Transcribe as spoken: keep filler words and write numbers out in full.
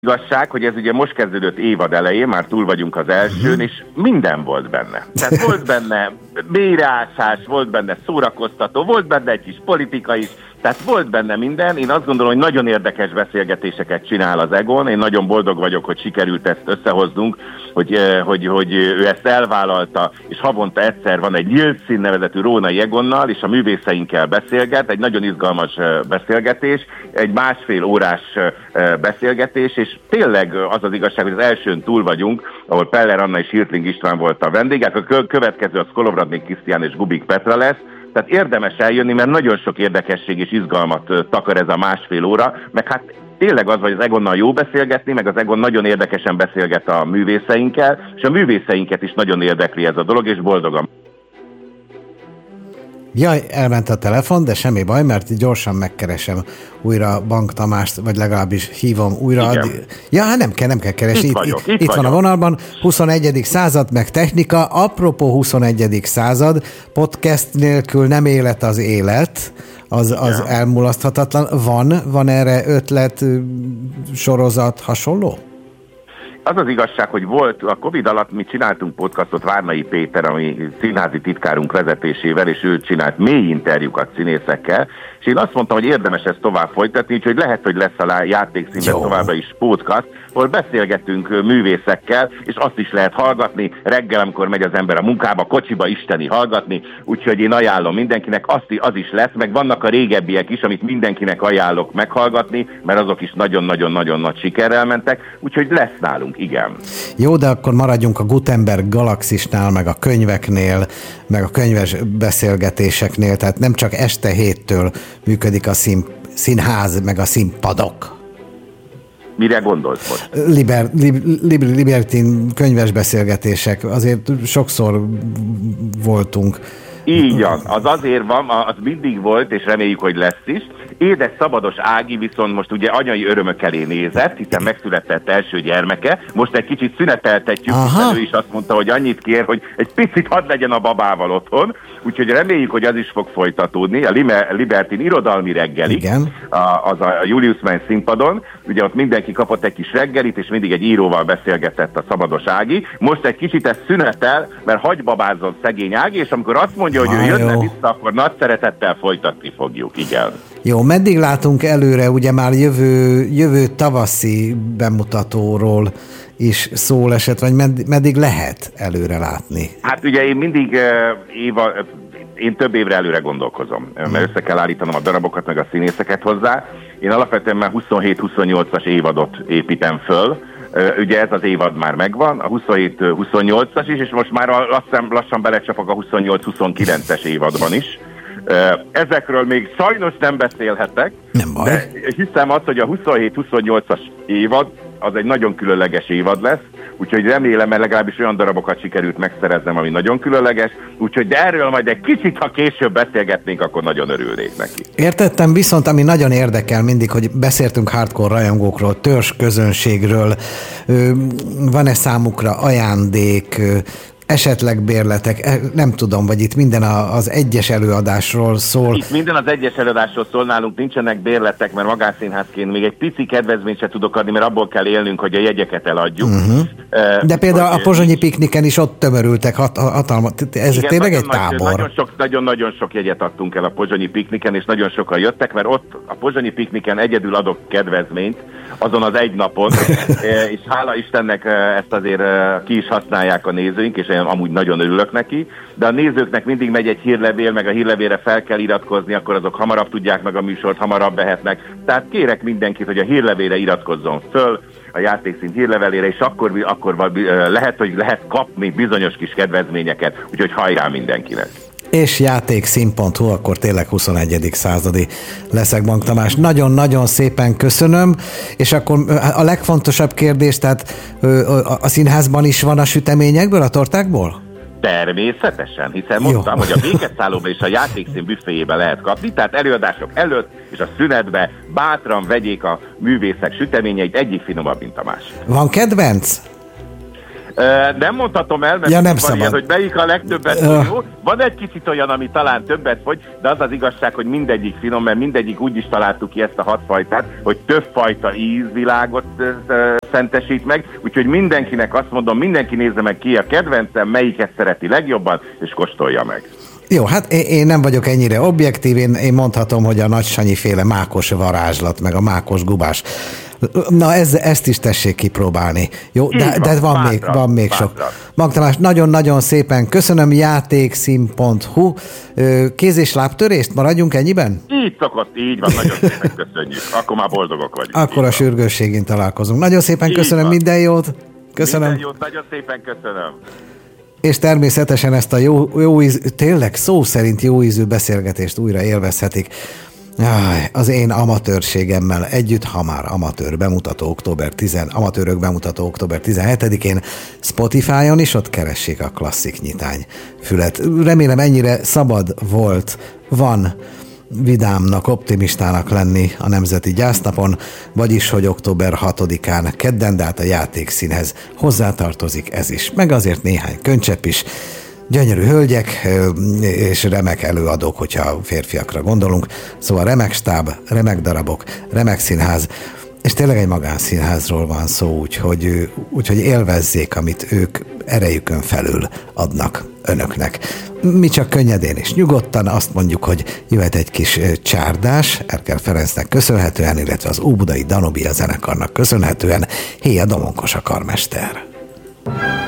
Igazság, hogy ez ugye most kezdődött évad elején, már túl vagyunk az elsőn, és minden volt benne. Tehát volt benne mélyreásás, volt benne szórakoztató, volt benne egy kis politika is, tehát volt benne minden. Én azt gondolom, hogy nagyon érdekes beszélgetéseket csinál az Egon. Én nagyon boldog vagyok, hogy sikerült ezt összehoznunk, hogy, hogy, hogy ő ezt elvállalta, és havonta egyszer van egy Nyílt Szín nevezetű Rónai Egonnal, és a művészeinkkel beszélget, egy nagyon izgalmas beszélgetés, egy másfél órás beszélgetés, és tényleg az az igazság, hogy az elsőn túl vagyunk, ahol Peller Anna és Hirtling István volt a vendégek, a következő az Kolovratnik Krisztián és Gubik Petra lesz. Tehát érdemes eljönni, mert nagyon sok érdekesség és izgalmat takar ez a másfél óra, meg hát tényleg az, hogy az Egonnal jó beszélgetni, meg az Egon nagyon érdekesen beszélget a művészeinkkel, és a művészeinket is nagyon érdekli ez a dolog, és boldogan. Jaj, elment a telefon, de semmi baj, mert gyorsan megkeresem újra Bank Tamást, vagy legalábbis hívom újra. Addig... Ja, hát nem kell, nem kell keresni. Itt, vagyok, itt, itt, itt van a vonalban. huszonegyedik század, meg technika. Apropó huszonegyedik század, podcast nélkül nem élet az élet, az, az elmulaszthatatlan. Van, van erre ötlet, sorozat, hasonló? Az az igazság, hogy volt, a Covid alatt mi csináltunk podcastot Várnai Péter, ami színházi titkárunk vezetésével, és ő csinált mély interjúkat színészekkel, és én azt mondtam, hogy érdemes ezt tovább folytatni, úgyhogy lehet, hogy lesz a Játékszínben továbbra is podcast, ahol beszélgetünk művészekkel, és azt is lehet hallgatni, reggel, amikor megy az ember a munkába, kocsiba isteni hallgatni, úgyhogy én ajánlom mindenkinek, azt, az is lesz, meg vannak a régebbiek is, amit mindenkinek ajánlok meghallgatni, mert azok is nagyon-nagyon-nagyon nagy sikerrel mentek, úgyhogy lesz nálunk, igen. Jó, de akkor maradjunk a Gutenberg Galaxisnál, meg a könyveknél, meg a könyves beszélgetéseknél, tehát nem csak este héttől működik a szín, színház, meg a színpadok. Mire gondolsz most? Liber, lib, lib, libertin könyves beszélgetések, azért sokszor voltunk. Így van, az azért van, az mindig volt, és reméljük, hogy lesz is. Édes Szabados Ági viszont most ugye anyai örömök elé nézett, hiszen megszületett első gyermeke. Most egy kicsit szüneteltetjük, hiszen ő is azt mondta, hogy annyit kér, hogy egy picit hadd legyen a babával otthon. Úgyhogy reméljük, hogy az is fog folytatódni. A Libertin irodalmi reggelig, igen. A, az a Julius Menz színpadon. Ugye ott mindenki kapott egy kis reggelit, és mindig egy íróval beszélgetett a Szabados Ági. Most egy kicsit ez szünetel, mert hagybabázzon szegény Ági, és amikor azt mondja, hogy ah, ő jönne jó. vissza, akkor nagy szeretettel folytatni fogjuk, igen. Jó, meddig látunk előre, ugye már jövő, jövő tavaszi bemutatóról is szó esett, vagy med, meddig lehet előre látni? Hát ugye én mindig uh, éva, én több évre előre gondolkozom, hmm. mert össze kell állítanom a darabokat, meg a színészeket hozzá. Én alapvetően már huszonhét huszonnyolcas évadot építem föl. Uh, ugye ez az évad már megvan, a huszonhét huszonnyolcas is, és most már lassan, lassan belecsapok a huszonnyolc huszonkilences évadban is. Ezekről még sajnos nem beszélhetek, nem baj. De hiszem azt, hogy a huszonhét huszonnyolcas évad az egy nagyon különleges évad lesz, úgyhogy remélem, mert legalábbis olyan darabokat sikerült megszereznem, ami nagyon különleges, úgyhogy de erről majd egy kicsit, ha később beszélgetnénk, akkor nagyon örülnék neki. Értettem, viszont ami nagyon érdekel mindig, hogy beszéltünk hardcore rajongókról, törzs közönségről, van-e számukra ajándék, esetleg bérletek, nem tudom, vagy itt minden az egyes előadásról szól. Itt minden az egyes előadásról szól, nálunk nincsenek bérletek, mert magánszínházként még egy pici kedvezményt se tudok adni, mert abból kell élnünk, hogy a jegyeket eladjuk. Uh-huh. Uh, De például hogy, a Pozsonyi Pikniken is ott tömörültek hat, hatalmat. Ez igen, tényleg egy tábor. Nagyon sok, nagyon, nagyon sok jegyet adtunk el a Pozsonyi Pikniken, és nagyon sokan jöttek, mert ott a Pozsonyi Pikniken egyedül adok kedvezményt, azon az egy napon, és hála Istennek ezt azért ki is használják a nézőink, és én amúgy nagyon örülök neki, de a nézőknek mindig megy egy hírlevél, meg a hírlevélre fel kell iratkozni, akkor azok hamarabb tudják meg a műsort, hamarabb behetnek. Tehát kérek mindenkit, hogy a hírlevélre iratkozzon föl, a Játékszín hírlevelére, és akkor, akkor lehet, hogy lehet kapni bizonyos kis kedvezményeket, úgyhogy hajrá mindenkinek! És játékszín pont hu, akkor tényleg huszonegyedik századi leszek, Bank Tamás. Nagyon-nagyon szépen köszönöm, és akkor a legfontosabb kérdés, tehát a színházban is van a süteményekből, a tortákból? Természetesen, hiszen mondtam, jó. hogy a Békeszállóban és a Játékszín büféjében lehet kapni, tehát előadások előtt és a szünetbe bátran vegyék a művészek süteményeit, egyik finomabb, mint a másik. Van kedvenc? Nem mondhatom el, mert ja, nem van ilyen, hogy melyik a legtöbbet uh. jó. Van egy kicsit olyan, ami talán többet fogy, de az az igazság, hogy mindegyik finom, mert mindegyik úgy is találtuk ki ezt a hat fajtát, hogy többfajta ízvilágot szentesít meg, úgyhogy mindenkinek azt mondom, mindenki nézze meg ki a kedvencem, melyiket szereti legjobban, és kóstolja meg. Jó, hát én nem vagyok ennyire objektív, én, én mondhatom, hogy a Nagy Sanyi féle mákos varázslat, meg a mákos gubás. Na, ez, ezt is tessék kipróbálni. Jó, de, van, de van, bátran, még, van még bátran. sok. Magdalás, nagyon-nagyon szépen köszönöm, játékszín pont hu. Kéz- és lábtörést maradjunk ennyiben? Így szokott, így van, nagyon szépen köszönjük. Akkor már boldogok vagyunk. Akkor a sürgősségén találkozunk. Nagyon szépen így köszönöm, van. Minden jót. Köszönöm. Minden jót, nagyon szépen köszönöm. És természetesen ezt a jó, jó íz, tényleg szó szerint jó ízű beszélgetést újra élvezhetik. Jaj, az én amatőrségemmel együtt, ha már amatőr bemutató október tizenhetedikén, amatőrök bemutató október tizenhetedikén Spotify-on is, ott keressék a Klasszik nyitány fület. Remélem ennyire szabad volt, van vidámnak, optimistának lenni a Nemzeti Gyásznapon, vagyis, hogy október hatodikán kedden, de hát a játékszínhez hozzátartozik ez is, meg azért néhány könycsepp is. Gyönyörű hölgyek és remek előadók, hogyha férfiakra gondolunk. Szóval remek stáb, remek darabok, remek színház, és tényleg egy magánszínházról van szó, úgyhogy, úgyhogy élvezzék, amit ők erejükön felül adnak önöknek. Mi csak könnyedén és nyugodtan azt mondjuk, hogy jöhet egy kis csárdás, Erkel Ferencnek köszönhetően, illetve az Óbudai Danubia zenekarnak köszönhetően. Héja Domonkos a karmester.